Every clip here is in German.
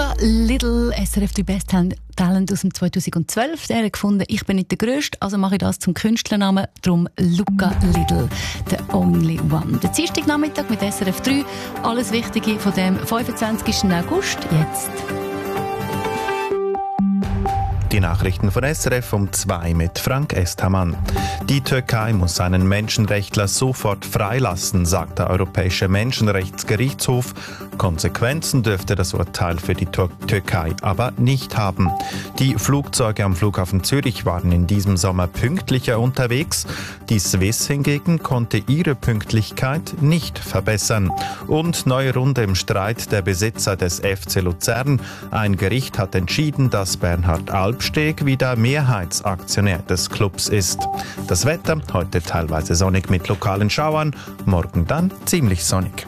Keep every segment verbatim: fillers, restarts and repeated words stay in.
Luca Liddell, S R F drei Best Talent aus dem zweitausendzwölf. Der hat gefunden, ich bin nicht der Größte, also mache ich das zum Künstlernamen. Darum Luca Liddell, the only one. Der Dienstagnachmittag mit S R F drei. Alles Wichtige von dem fünfundzwanzigsten August. Jetzt. Die Nachrichten von S R F um zwei mit Frank Estamann. Die Türkei muss einen Menschenrechtler sofort freilassen, sagt der Europäische Menschenrechtsgerichtshof. Konsequenzen dürfte das Urteil für die Tür- Türkei aber nicht haben. Die Flugzeuge am Flughafen Zürich waren in diesem Sommer pünktlicher unterwegs. Die Swiss hingegen konnte ihre Pünktlichkeit nicht verbessern. Und neue Runde im Streit der Besitzer des F C Luzern. Ein Gericht hat entschieden, dass Bernhard Albsteg wieder Mehrheitsaktionär des Clubs ist. Das Wetter heute teilweise sonnig mit lokalen Schauern, morgen dann ziemlich sonnig.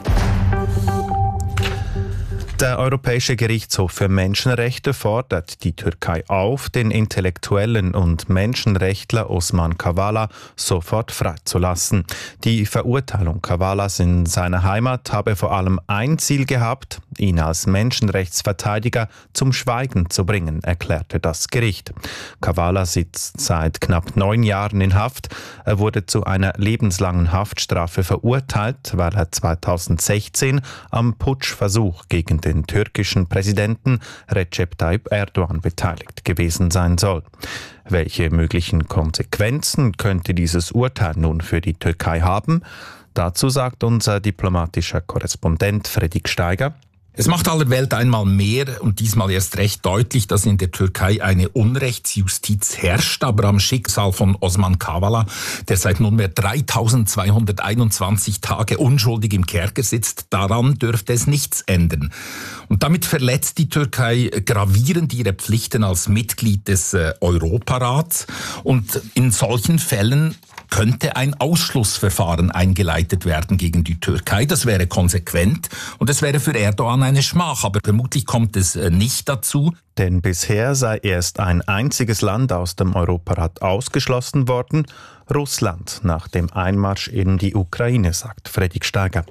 Der Europäische Gerichtshof für Menschenrechte fordert die Türkei auf, den Intellektuellen und Menschenrechtler Osman Kavala sofort freizulassen. Die Verurteilung Kavalas in seiner Heimat habe vor allem ein Ziel gehabt, ihn als Menschenrechtsverteidiger zum Schweigen zu bringen, erklärte das Gericht. Kavala sitzt seit knapp neun Jahren in Haft. Er wurde zu einer lebenslangen Haftstrafe verurteilt, weil er zweitausendsechzehn am Putschversuch gegen den türkischen Präsidenten Recep Tayyip Erdogan beteiligt gewesen sein soll. Welche möglichen Konsequenzen könnte dieses Urteil nun für die Türkei haben? Dazu sagt unser diplomatischer Korrespondent Fredrik Steiger. Es macht aller Welt einmal mehr und diesmal erst recht deutlich, dass in der Türkei eine Unrechtsjustiz herrscht. Aber am Schicksal von Osman Kavala, der seit nunmehr dreitausendzweihunderteinundzwanzig Tage unschuldig im Kerker sitzt, daran dürfte es nichts ändern. Und damit verletzt die Türkei gravierend ihre Pflichten als Mitglied des äh, Europarats. Und in solchen Fällen könnte ein Ausschlussverfahren eingeleitet werden gegen die Türkei. Das wäre konsequent und es wäre für Erdogan eine Schmach, aber vermutlich kommt es nicht dazu. Denn bisher sei erst ein einziges Land aus dem Europarat ausgeschlossen worden, Russland, nach dem Einmarsch in die Ukraine, sagt Fredrik Steiger.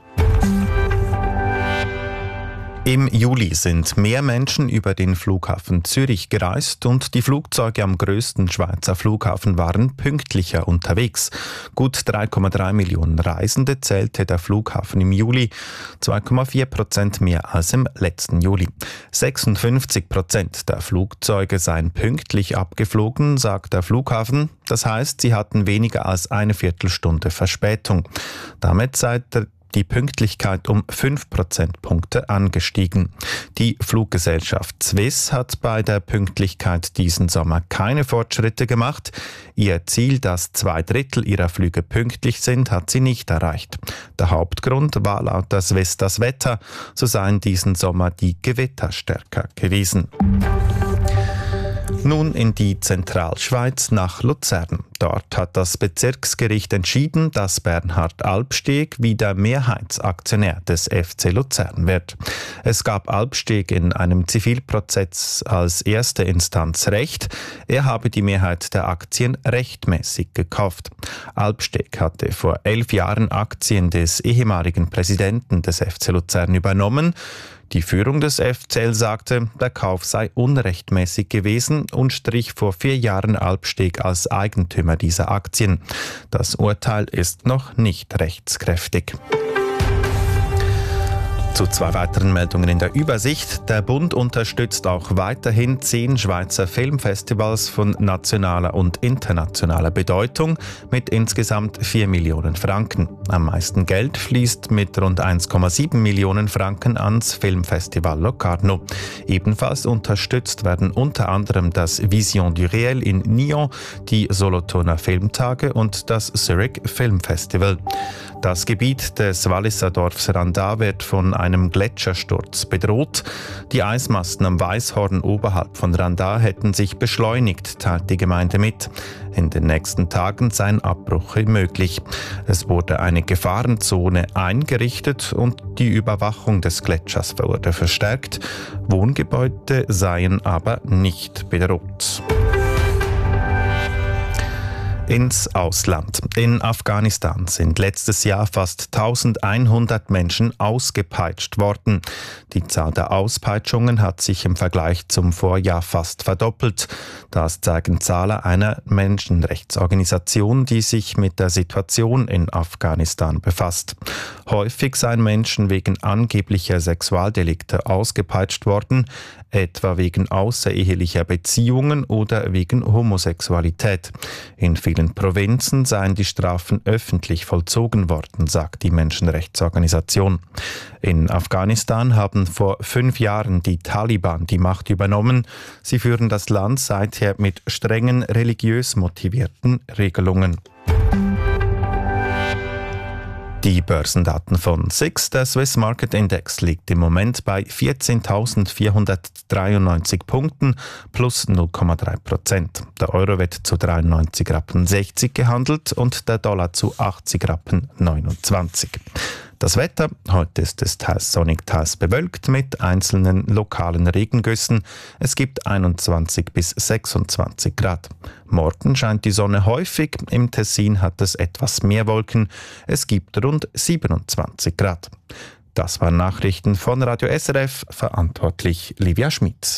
Im Juli sind mehr Menschen über den Flughafen Zürich gereist und die Flugzeuge am grössten Schweizer Flughafen waren pünktlicher unterwegs. Gut drei Komma drei Millionen Reisende zählte der Flughafen im Juli, zwei Komma vier Prozent mehr als im letzten Juli. sechsundfünfzig Prozent der Flugzeuge seien pünktlich abgeflogen, sagt der Flughafen. Das heißt, sie hatten weniger als eine Viertelstunde Verspätung. Damit sei der die Pünktlichkeit um fünf Prozentpunkte angestiegen. Die Fluggesellschaft Swiss hat bei der Pünktlichkeit diesen Sommer keine Fortschritte gemacht. Ihr Ziel, dass zwei Drittel ihrer Flüge pünktlich sind, hat sie nicht erreicht. Der Hauptgrund war laut der Swiss das Wetter. So seien diesen Sommer die Gewitter stärker gewesen. Nun in die Zentralschweiz nach Luzern. Dort hat das Bezirksgericht entschieden, dass Bernhard Albsteg wieder Mehrheitsaktionär des F C Luzern wird. Es gab Albsteg in einem Zivilprozess als erste Instanz Recht. Er habe die Mehrheit der Aktien rechtmäßig gekauft. Albsteg hatte vor elf Jahren Aktien des ehemaligen Präsidenten des F C Luzern übernommen. Die Führung des F C L sagte, der Kauf sei unrechtmäßig gewesen und strich vor vier Jahren Albsteg als Eigentümer dieser Aktien. Das Urteil ist noch nicht rechtskräftig. Zu zwei weiteren Meldungen in der Übersicht. Der Bund unterstützt auch weiterhin zehn Schweizer Filmfestivals von nationaler und internationaler Bedeutung mit insgesamt vier Millionen Franken. Am meisten Geld fließt mit rund eins Komma sieben Millionen Franken ans Filmfestival Locarno. Ebenfalls unterstützt werden unter anderem das Vision du Réel in Nyon, die Solothurner Filmtage und das Zurich Filmfestival. Das Gebiet des Walliser Dorfs Randa wird von einem Gletschersturz bedroht. Die Eismassen am Weisshorn oberhalb von Randa hätten sich beschleunigt, teilt die Gemeinde mit. In den nächsten Tagen seien Abbrüche möglich. Es wurde eine Gefahrenzone eingerichtet und die Überwachung des Gletschers wurde verstärkt. Wohngebäude seien aber nicht bedroht. Ins Ausland. In Afghanistan sind letztes Jahr fast eintausendeinhundert Menschen ausgepeitscht worden. Die Zahl der Auspeitschungen hat sich im Vergleich zum Vorjahr fast verdoppelt. Das zeigen Zahlen einer Menschenrechtsorganisation, die sich mit der Situation in Afghanistan befasst. Häufig seien Menschen wegen angeblicher Sexualdelikte ausgepeitscht worden, etwa wegen außerehelicher Beziehungen oder wegen Homosexualität. In vielen Provinzen seien die Strafen öffentlich vollzogen worden, sagt die Menschenrechtsorganisation. In Afghanistan haben vor fünf Jahren die Taliban die Macht übernommen. Sie führen das Land seither mit strengen religiös motivierten Regelungen. Die Börsendaten von S I X, der Swiss Market Index, liegt im Moment bei vierzehntausendvierhundertdreiundneunzig Punkten plus null Komma drei Prozent. Der Euro wird zu dreiundneunzig Rappen sechzig gehandelt und der Dollar zu achtzig Rappen neunundzwanzig. Das Wetter: Heute ist es teils sonnig, teils bewölkt mit einzelnen lokalen Regengüssen. Es gibt einundzwanzig bis sechsundzwanzig Grad. Morgen scheint die Sonne häufig. Im Tessin hat es etwas mehr Wolken. Es gibt rund siebenundzwanzig Grad. Das waren Nachrichten von Radio S R F, verantwortlich Livia Schmitz.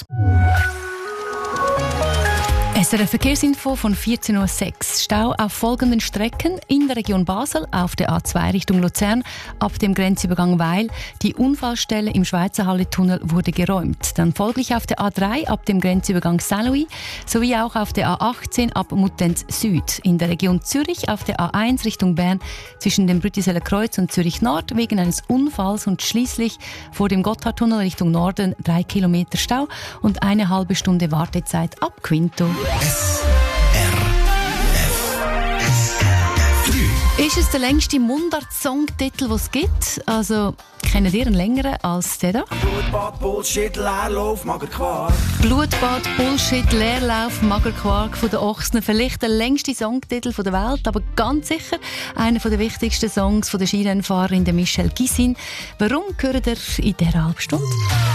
S R F Verkehrsinfo von vierzehn Uhr sechs. Stau auf folgenden Strecken in der Region Basel auf der A zwei Richtung Luzern ab dem Grenzübergang Weil. Die Unfallstelle im Schweizerhalle-Tunnel wurde geräumt. Dann folglich auf der A drei ab dem Grenzübergang Saint-Louis sowie auch auf der A achtzehn ab Muttenz Süd. In der Region Zürich auf der A eins Richtung Bern zwischen dem Brütiseler Kreuz und Zürich Nord wegen eines Unfalls und schließlich vor dem Gotthardtunnel Richtung Norden drei Kilometer Stau und eine halbe Stunde Wartezeit ab Quinto. S R F drei. Ist es der längste Mundart-Songtitel, den es gibt? Also, kennt ihr einen längeren als der da? Blutbad, Bullshit, Leerlauf, Magerquark. Blutbad, Bullshit, Leerlauf, Magerquark von den Ochsen. Vielleicht der längste Songtitel der Welt, aber ganz sicher einer der wichtigsten Songs von der Skirennfahrerin Michelle Gysin. Warum hört ihr in dieser halben Stunde?